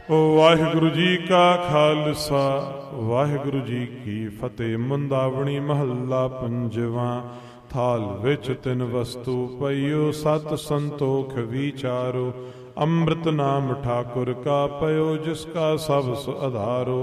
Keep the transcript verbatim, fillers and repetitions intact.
ਵਾਹਿਗੁਰੂ ਜੀ ਕਾ ਖਾਲਸਾ ਵਾਹਿਗੁਰੂ ਜੀ ਕੀ ਫਤਿਹ। ਮੁੰਦਾਵਣੀ ਮਹੱਲਾ ਪੰਜਵਾਂ। ਥਾਲ ਵਿੱਚ ਤਿੰਨ ਵਸਤੂ ਪਈਓ, ਸਤ ਸੰਤੋਖ ਵਿਚਾਰੋ। ਅੰਮ੍ਰਿਤ ਨਾਮ ਠਾਕੁਰ ਕਾ ਪਇਓ, ਜਿਸ ਕਾ ਸਭ ਸੁ ਆਧਾਰੋ।